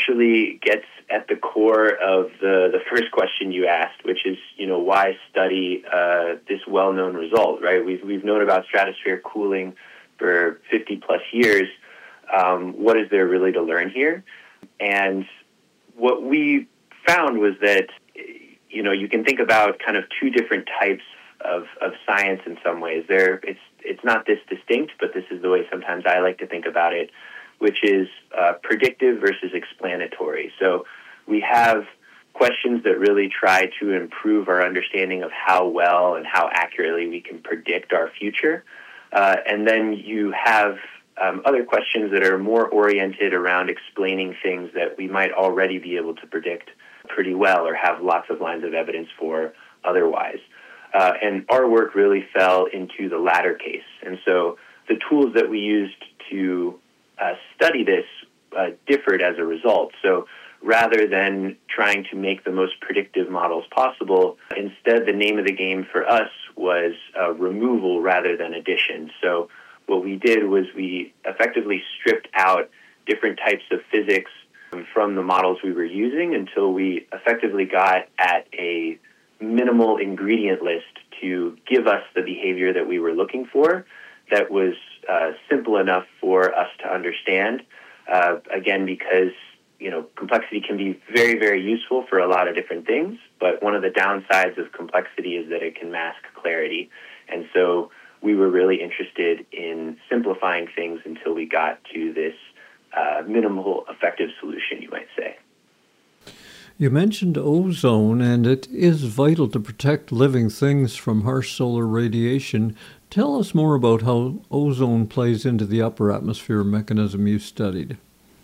actually gets at the core of the first question you asked, which is, why study this well-known result, right? We've known about stratospheric cooling for 50 plus years. What is there really to learn here? And what we found was that, you can think about kind of two different types of science in some ways. It's not this distinct, but this is the way sometimes I like to think about it, which is predictive versus explanatory. So we have questions that really try to improve our understanding of how well and how accurately we can predict our future. And then you have other questions that are more oriented around explaining things that we might already be able to predict pretty well or have lots of lines of evidence for otherwise. And our work really fell into the latter case. And so the tools that we used to study this differed as a result. So rather than trying to make the most predictive models possible, instead the name of the game for us was removal rather than addition. So what we did was we effectively stripped out different types of physics from the models we were using until we effectively got at a minimal ingredient list to give us the behavior that we were looking for that was simple enough for us to understand. Again, because complexity can be very, very useful for a lot of different things, but one of the downsides of complexity is that it can mask clarity. And so we were really interested in simplifying things until we got to this minimal effective solution, you might say. You mentioned ozone, and it is vital to protect living things from harsh solar radiation. Tell us more about how ozone plays into the upper atmosphere mechanism you studied.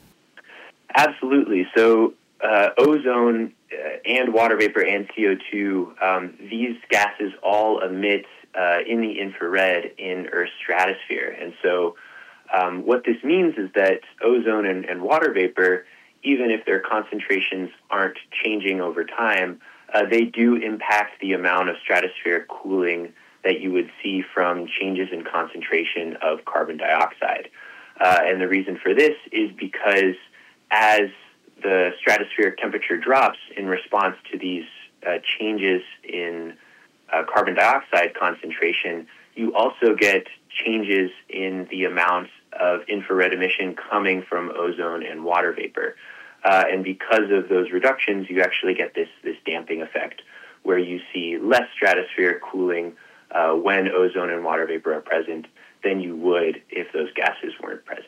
Absolutely. So ozone and water vapor and CO2, these gases all emit in the infrared in Earth's stratosphere. And so what this means is that ozone and water vapor, even if their concentrations aren't changing over time, they do impact the amount of stratospheric cooling that you would see from changes in concentration of carbon dioxide. And the reason for this is because as the stratospheric temperature drops in response to these changes in carbon dioxide concentration, you also get changes in the amount of infrared emission coming from ozone and water vapor. And because of those reductions, you actually get this damping effect where you see less stratospheric cooling when ozone and water vapor are present than you would if those gases weren't present.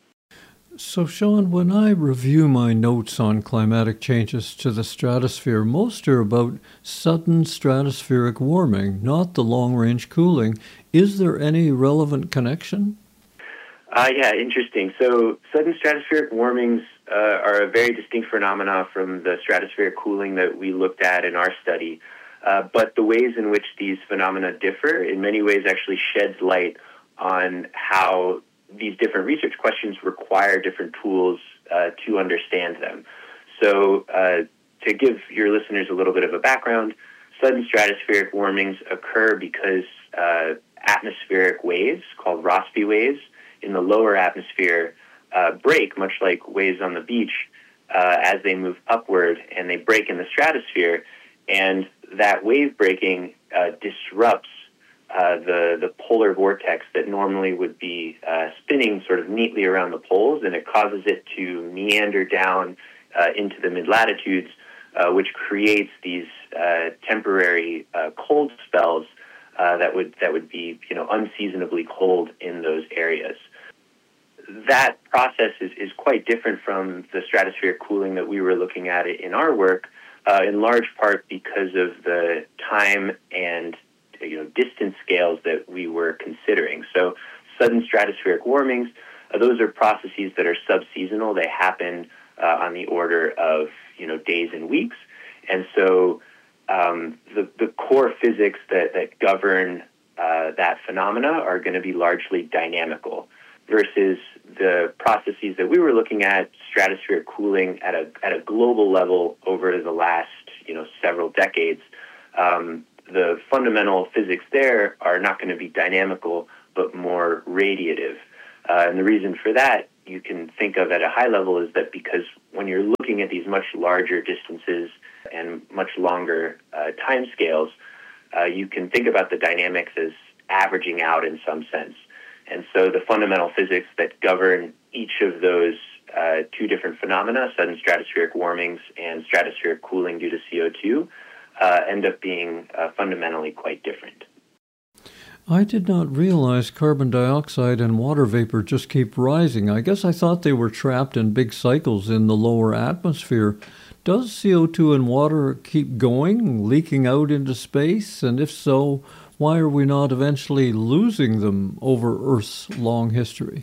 So, Sean, when I review my notes on climatic changes to the stratosphere, most are about sudden stratospheric warming, not the long-range cooling. Is there any relevant connection? Yeah, interesting. So sudden stratospheric warmings are a very distinct phenomena from the stratospheric cooling that we looked at in our study. But the ways in which these phenomena differ in many ways actually sheds light on how these different research questions require different tools to understand them. So to give your listeners a little bit of a background, sudden stratospheric warmings occur because atmospheric waves, called Rossby waves, in the lower atmosphere break, much like waves on the beach, as they move upward, and they break in the stratosphere. And that wave breaking disrupts the polar vortex that normally would be spinning sort of neatly around the poles, and it causes it to meander down into the mid-latitudes, which creates these temporary cold spells that would be unseasonably cold in those areas. That process is quite different from the stratospheric cooling that we were looking at in our work, in large part because of the time and distance scales that we were considering. So sudden stratospheric warmings, those are processes that are subseasonal. They happen on the order of days and weeks. And so the core physics that govern that phenomena are going to be largely dynamical, versus the processes that we were looking at, stratospheric cooling at a global level over the last several decades. The fundamental physics there are not going to be dynamical, but more radiative. And the reason for that you can think of at a high level is that because when you're looking at these much larger distances and much longer time scales, you can think about the dynamics as averaging out in some sense. And so the fundamental physics that govern each of those two different phenomena, sudden stratospheric warmings and stratospheric cooling due to CO2, end up being fundamentally quite different. I did not realize carbon dioxide and water vapor just keep rising. I guess I thought they were trapped in big cycles in the lower atmosphere. Does CO2 and water keep going, leaking out into space? And if so, why are we not eventually losing them over Earth's long history?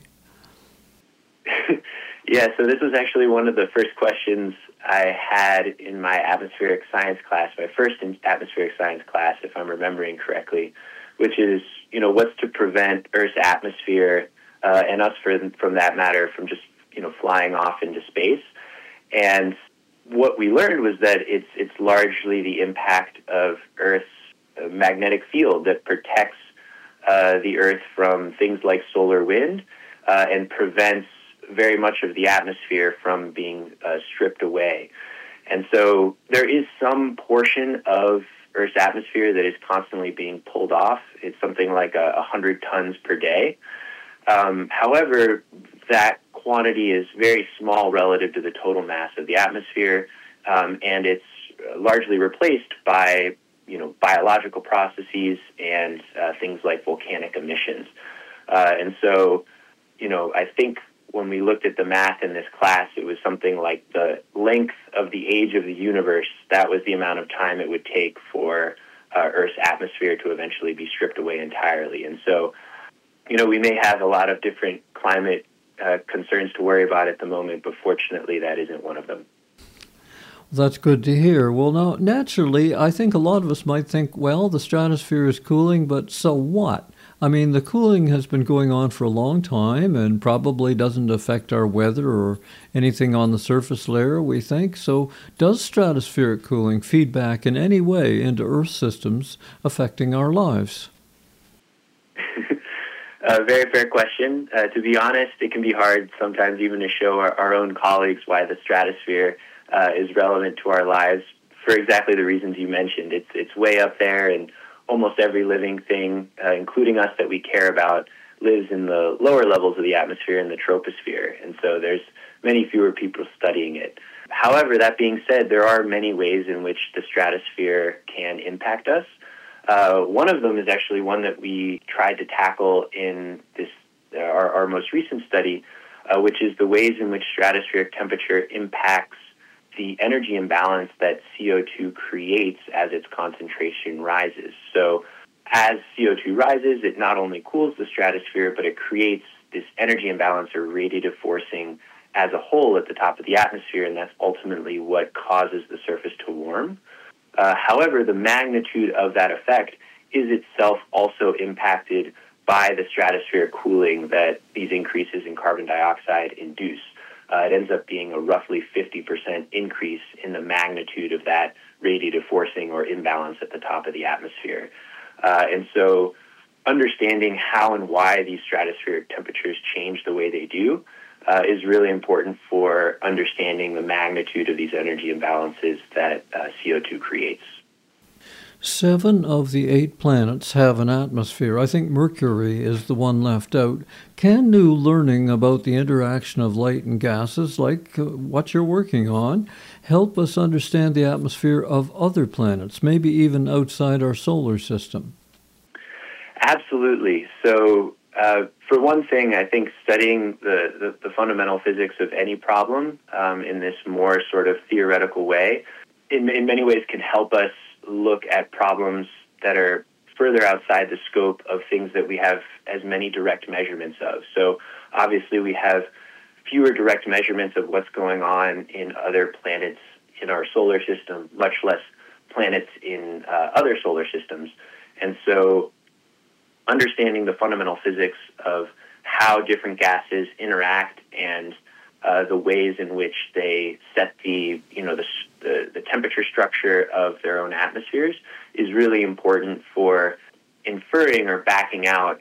Yeah, so this was actually one of the first questions I had in my atmospheric science class, my first atmospheric science class, if I'm remembering correctly, which is, what's to prevent Earth's atmosphere and us, from that matter, from just, flying off into space. And what we learned was that it's largely the impact of Earth's magnetic field that protects the Earth from things like solar wind and prevents very much of the atmosphere from being stripped away. And so there is some portion of Earth's atmosphere that is constantly being pulled off. It's something like 100 tons per day. However, that quantity is very small relative to the total mass of the atmosphere, and it's largely replaced by biological processes and things like volcanic emissions. And so, I think when we looked at the math in this class, it was something like the length of the age of the universe. That was the amount of time it would take for Earth's atmosphere to eventually be stripped away entirely. And so, we may have a lot of different climate concerns to worry about at the moment, but fortunately that isn't one of them. That's good to hear. Well, now, naturally, I think a lot of us might think, well, the stratosphere is cooling, but so what? I mean, the cooling has been going on for a long time and probably doesn't affect our weather or anything on the surface layer, we think. So does stratospheric cooling feed back in any way into Earth systems affecting our lives? Very fair question. To be honest, it can be hard sometimes even to show our own colleagues why the stratosphere is relevant to our lives for exactly the reasons you mentioned. It's way up there, and almost every living thing, including us that we care about, lives in the lower levels of the atmosphere in the troposphere. And so there's many fewer people studying it. However, that being said, there are many ways in which the stratosphere can impact us. One of them is actually one that we tried to tackle in this our most recent study, which is the ways in which stratospheric temperature impacts the energy imbalance that CO2 creates as its concentration rises. So as CO2 rises, it not only cools the stratosphere, but it creates this energy imbalance or radiative forcing as a whole at the top of the atmosphere, and that's ultimately what causes the surface to warm. However, the magnitude of that effect is itself also impacted by the stratospheric cooling that these increases in carbon dioxide induce. It ends up being a roughly 50% increase in the magnitude of that radiative forcing or imbalance at the top of the atmosphere. And so understanding how and why these stratospheric temperatures change the way they do is really important for understanding the magnitude of these energy imbalances that CO2 creates. 7 of the 8 planets have an atmosphere. I think Mercury is the one left out. Can new learning about the interaction of light and gases, like what you're working on, help us understand the atmosphere of other planets, maybe even outside our solar system? Absolutely. So, for one thing, I think studying the fundamental physics of any problem in this more sort of theoretical way, in many ways can help us look at problems that are further outside the scope of things that we have as many direct measurements of. So obviously we have fewer direct measurements of what's going on in other planets in our solar system, much less planets in other solar systems. And so understanding the fundamental physics of how different gases interact and the ways in which they set the temperature structure of their own atmospheres is really important for inferring or backing out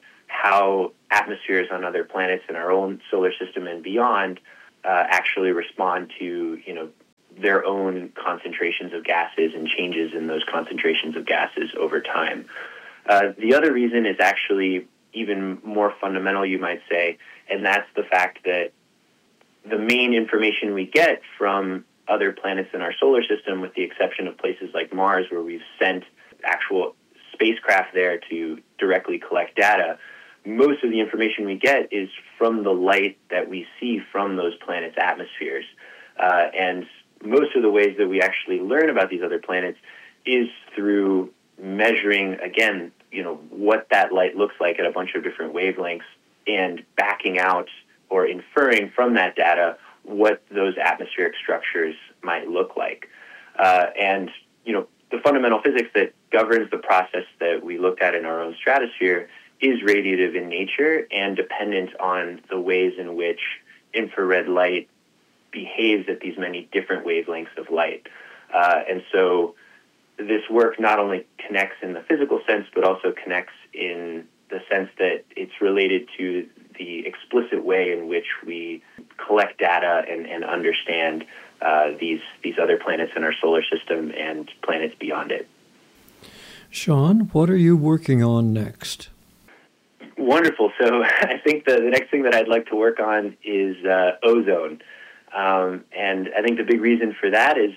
how atmospheres on other planets in our own solar system and beyond actually respond to, their own concentrations of gases and changes in those concentrations of gases over time. The other reason is actually even more fundamental, you might say, and that's the fact that the main information we get from other planets in our solar system, with the exception of places like Mars, where we've sent actual spacecraft there to directly collect data, most of the information we get is from the light that we see from those planets' atmospheres. And most of the ways that we actually learn about these other planets is through measuring, again, what that light looks like at a bunch of different wavelengths and backing out or inferring from that data what those atmospheric structures might look like. And the fundamental physics that governs the process that we looked at in our own stratosphere is radiative in nature and dependent on the ways in which infrared light behaves at these many different wavelengths of light. And so this work not only connects in the physical sense, but also connects in the sense that it's related to the explicit way in which we collect data and understand these other planets in our solar system and planets beyond it. Sean, what are you working on next? Wonderful. So I think the next thing that I'd like to work on is ozone. And I think the big reason for that is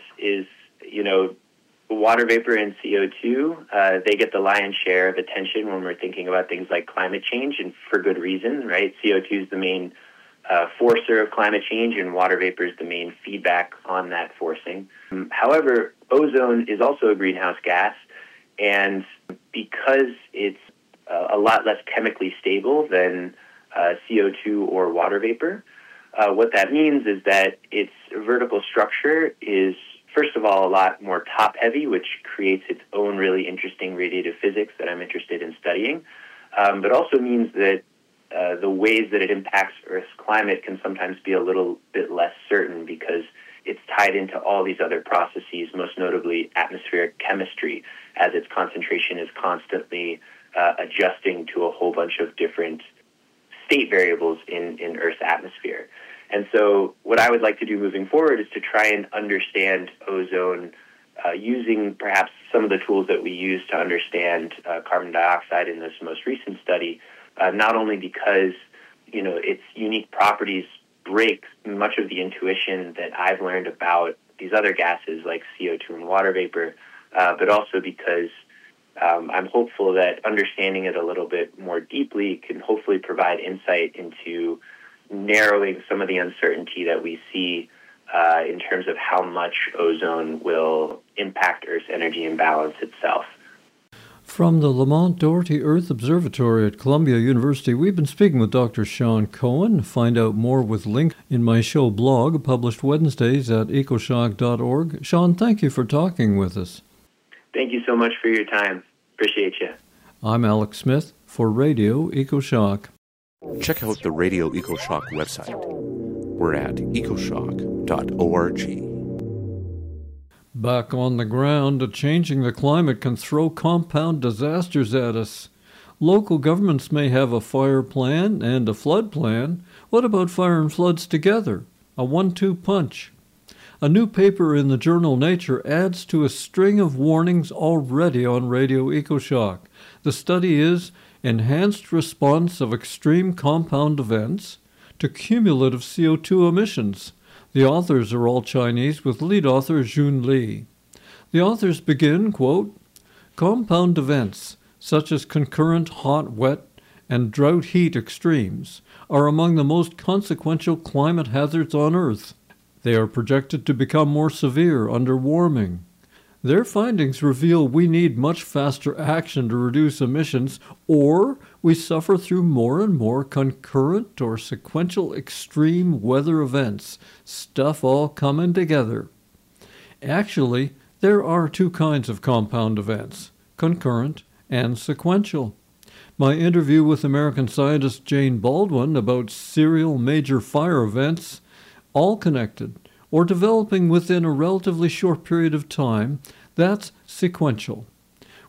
water vapor and CO2, they get the lion's share of attention when we're thinking about things like climate change, and for good reason, right? CO2 is the main forcer of climate change, and water vapor is the main feedback on that forcing. However, ozone is also a greenhouse gas, and because it's a lot less chemically stable than CO2 or water vapor, what that means is that its vertical structure is, first of all, a lot more top-heavy, which creates its own really interesting radiative physics that I'm interested in studying, but also means that the ways that it impacts Earth's climate can sometimes be a little bit less certain because it's tied into all these other processes, most notably atmospheric chemistry, as its concentration is constantly adjusting to a whole bunch of different state variables in Earth's atmosphere. And so what I would like to do moving forward is to try and understand ozone using perhaps some of the tools that we use to understand carbon dioxide in this most recent study, not only because its unique properties break much of the intuition that I've learned about these other gases like CO2 and water vapor, but also because I'm hopeful that understanding it a little bit more deeply can hopefully provide insight into narrowing some of the uncertainty that we see in terms of how much ozone will impact Earth's energy imbalance itself. From the Lamont Doherty Earth Observatory at Columbia University, we've been speaking with Dr. Sean Cohen. Find out more with links in my show blog, published Wednesdays at ecoshock.org. Sean, thank you for talking with us. Thank you so much for your time. Appreciate you. I'm Alex Smith for Radio EcoShock. Check out the Radio EcoShock website. We're at ecoshock.org. Back on the ground, changing the climate can throw compound disasters at us. Local governments may have a fire plan and a flood plan. What about fire and floods together? A 1-2 punch. A new paper in the journal Nature adds to a string of warnings already on Radio EcoShock. The study is Enhanced Response of Extreme Compound Events to Cumulative CO2 Emissions. The authors are all Chinese, with lead author Jun Li. The authors begin, quote, compound events, such as concurrent hot, wet, and drought-heat extremes, are among the most consequential climate hazards on Earth. They are projected to become more severe under warming. Their findings reveal we need much faster action to reduce emissions, or we suffer through more and more concurrent or sequential extreme weather events, stuff all coming together. Actually, there are two kinds of compound events, concurrent and sequential. My interview with American scientist Jane Baldwin about serial major fire events, all connected, or developing within a relatively short period of time, that's sequential.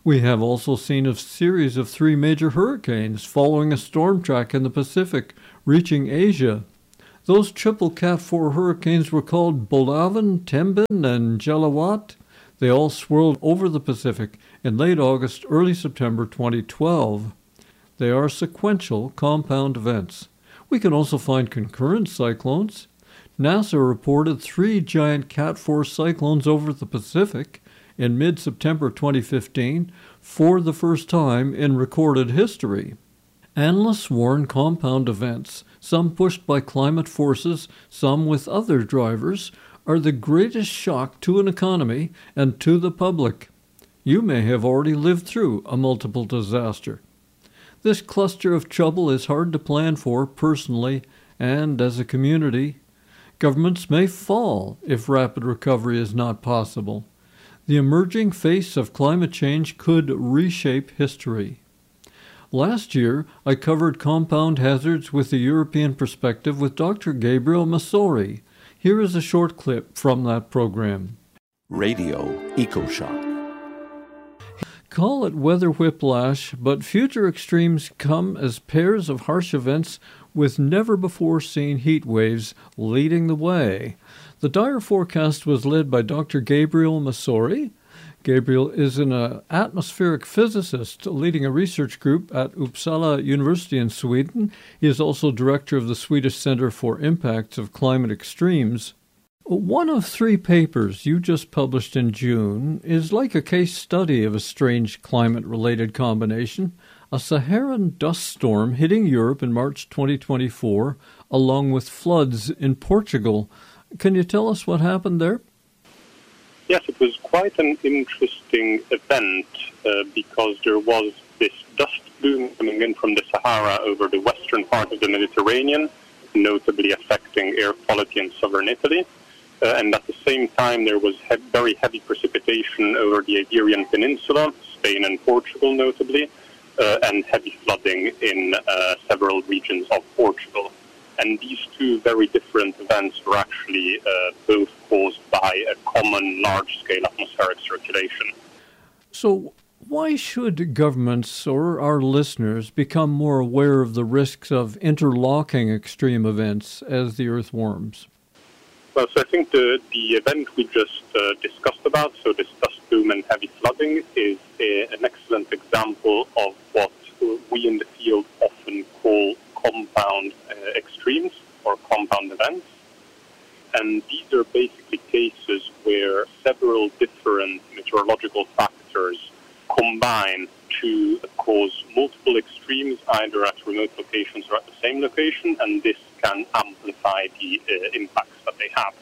We have also seen a series of 3 major hurricanes following a storm track in the Pacific, reaching Asia. Those triple Cat 4 hurricanes were called Bolaven, Tembin, and Jelawat. They all swirled over the Pacific in late August, early September 2012. They are sequential compound events. We can also find concurrent cyclones. NASA reported 3 giant Cat 4 cyclones over the Pacific in mid-September 2015 for the first time in recorded history. Analysts warn compound events, some pushed by climate forces, some with other drivers, are the greatest shock to an economy and to the public. You may have already lived through a multiple disaster. This cluster of trouble is hard to plan for personally and as a community. Governments may fall if rapid recovery is not possible. The emerging face of climate change could reshape history. Last year, I covered compound hazards with a European perspective with Dr. Gabriel Masori. Here is a short clip from that program. Radio EcoShock. Call it weather whiplash, but future extremes come as pairs of harsh events with never-before-seen heat waves leading the way. The dire forecast was led by Dr. Gabriel Masori. Gabriel is an atmospheric physicist leading a research group at Uppsala University in Sweden. He is also director of the Swedish Center for Impacts of Climate Extremes. One of 3 papers you just published in June is like a case study of a strange climate-related combination, a Saharan dust storm hitting Europe in March 2024, along with floods in Portugal. Can you tell us what happened there? Yes, it was quite an interesting event because there was this dust plume coming in from the Sahara over the western part of the Mediterranean, notably affecting air quality in southern Italy. And at the same time, there was very heavy precipitation over the Iberian Peninsula, Spain and Portugal notably, and heavy flooding in several regions of Portugal. And these 2 very different events were actually both caused by a common large-scale atmospheric circulation. So why should governments or our listeners become more aware of the risks of interlocking extreme events as the Earth warms? Well, so I think the event we just discussed about, so this dust plume and heavy flooding, is an excellent example of what we in the field often call compound extremes or compound events. And these are basically cases where several different meteorological factors combine to cause multiple extremes either at remote locations or at the same location, and this can amplify the impacts that they have.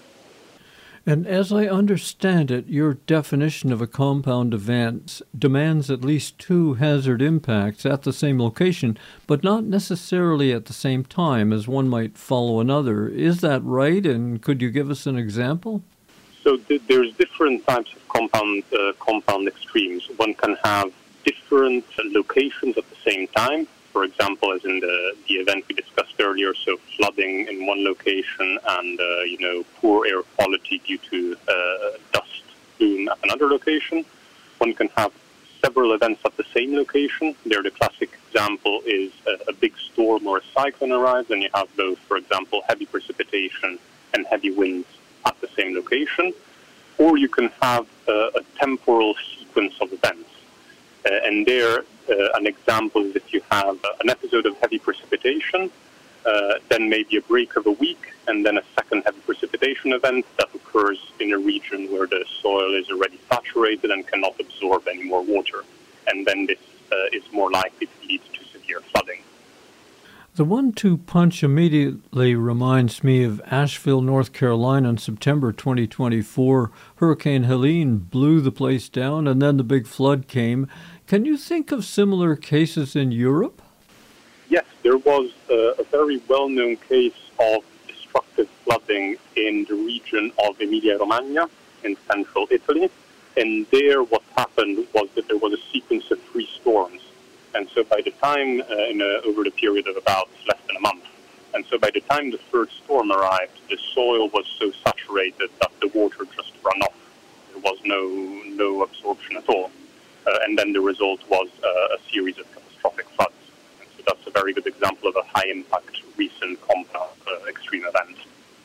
And as I understand it, your definition of a compound event demands at least 2 hazard impacts at the same location, but not necessarily at the same time as one might follow another. Is that right? And could you give us an example? So there's different types of compound extremes. One can have different locations at the same time. For example, as in the event we discussed earlier, so flooding in one location and poor air quality due to dust plume at another location. One can have several events at the same location. There, the classic example is a big storm or a cyclone arrives, and you have both, for example, heavy precipitation and heavy winds at the same location. Or you can have a temporal sequence of events. And there, an example is if you have an episode of heavy precipitation, then maybe a break of a week, and then a second heavy precipitation event that occurs in a region where the soil is already saturated and cannot absorb any more water. And then this is more likely to lead to severe flooding. The 1-2 punch immediately reminds me of Asheville, North Carolina in September 2024. Hurricane Helene blew the place down, and then the big flood came. Can you think of similar cases in Europe? Yes, there was a very well-known case of destructive flooding in the region of Emilia-Romagna in central Italy. And there what happened was that there was a sequence of 3 storms. And so by the time, over the period of about less than a month, and so by the time the 3rd storm arrived, the soil was so saturated that the water just ran off. There was no absorption at all. and then the result was a series of catastrophic floods. And so that's a very good example of a high-impact recent compound extreme event.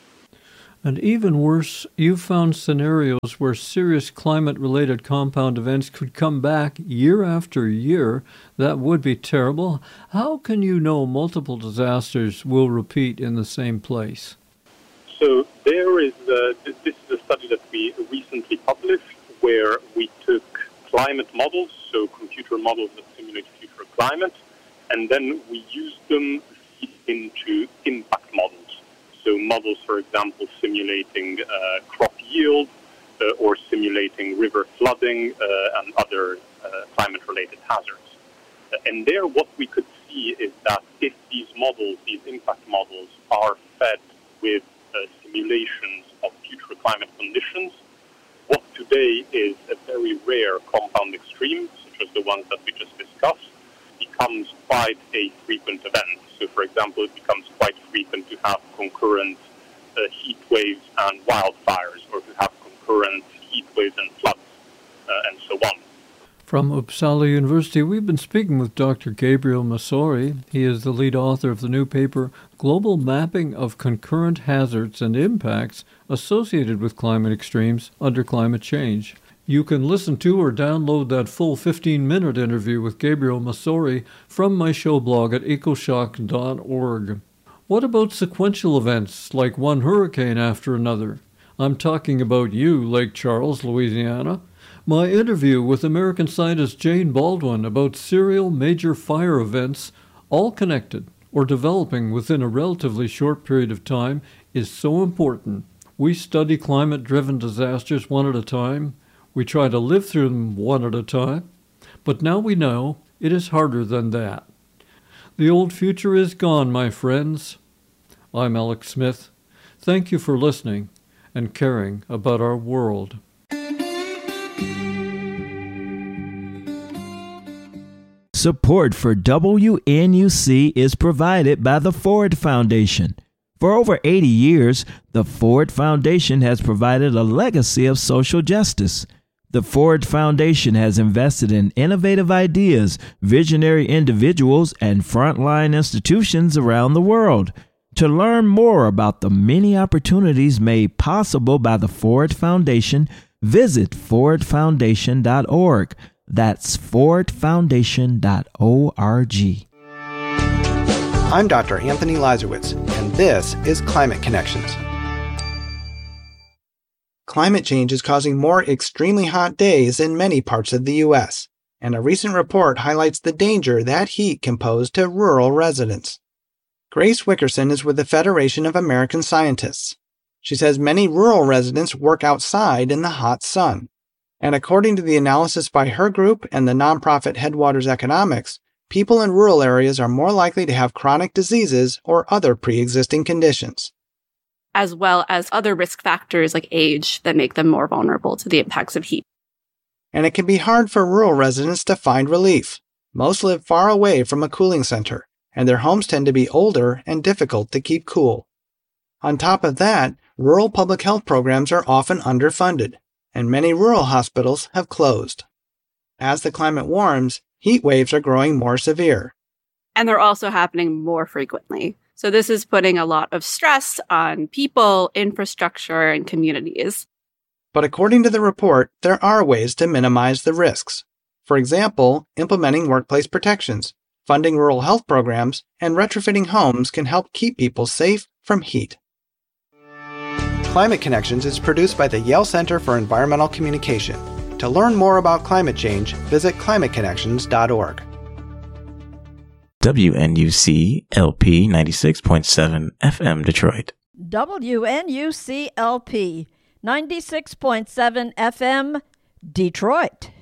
And even worse, you found scenarios where serious climate-related compound events could come back year after year. That would be terrible. How can you know multiple disasters will repeat in the same place? So there is this is a study that we recently published where we took climate models, so computer models that simulate future climate, and then we used them into impact models. So models, for example, simulating crop yield or simulating river flooding and other climate-related hazards. And there what we could see is that if these models, these impact models, are fed with simulations of future climate conditions, what today is a very rare compound extreme, such as the ones that we just discussed, becomes quite a frequent event. So, for example, it becomes quite frequent to have concurrent heat waves and wildfires, or to have concurrent heat waves and floods, and so on. From Uppsala University, we've been speaking with Dr. Gabriel Masori. He is the lead author of the new paper, Global Mapping of Concurrent Hazards and Impacts Associated with Climate Extremes Under Climate Change. You can listen to or download that full 15-minute interview with Gabriel Masori from my show blog at ecoshock.org. What about sequential events, like one hurricane after another? I'm talking about you, Lake Charles, Louisiana. My interview with American scientist Jane Baldwin about serial major fire events, all connected or developing within a relatively short period of time, is so important. We study climate-driven disasters one at a time. We try to live through them one at a time, but now we know it is harder than that. The old future is gone, my friends. I'm Alex Smith. Thank you for listening and caring about our world. Support for WNUC is provided by the Ford Foundation. For over 80 years, the Ford Foundation has provided a legacy of social justice. The Ford Foundation has invested in innovative ideas, visionary individuals, and frontline institutions around the world. To learn more about the many opportunities made possible by the Ford Foundation, visit fordfoundation.org. That's fordfoundation.org. I'm Dr. Anthony Lazarowitz, and this is Climate Connections. Climate change is causing more extremely hot days in many parts of the U.S., and a recent report highlights the danger that heat can pose to rural residents. Grace Wickerson is with the Federation of American Scientists. She says many rural residents work outside in the hot sun. And according to the analysis by her group and the nonprofit Headwaters Economics, people in rural areas are more likely to have chronic diseases or other pre-existing conditions, as well as other risk factors like age that make them more vulnerable to the impacts of heat. And it can be hard for rural residents to find relief. Most live far away from a cooling center, and their homes tend to be older and difficult to keep cool. On top of that, rural public health programs are often underfunded, and many rural hospitals have closed. As the climate warms, heat waves are growing more severe. And they're also happening more frequently. So this is putting a lot of stress on people, infrastructure, and communities. But according to the report, there are ways to minimize the risks. For example, implementing workplace protections, funding rural health programs, and retrofitting homes can help keep people safe from heat. Climate Connections is produced by the Yale Center for Environmental Communication. To learn more about climate change, visit climateconnections.org. WNUC LP 96.7 FM Detroit. WNUC LP 96.7 FM Detroit.